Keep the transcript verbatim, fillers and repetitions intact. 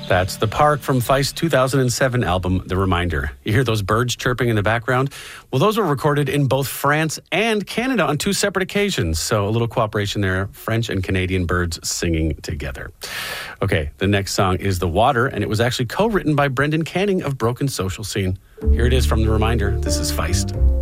That's The Park from Feist's two thousand seven album, The Reminder. You hear those birds chirping in the background? Well, those were recorded in both France and Canada on two separate occasions. So a little cooperation there, French and Canadian birds singing together. Okay, the next song is The Water, and it was actually co-written by Brendan Canning of Broken Social Scene. Here it is from The Reminder. This is Feist.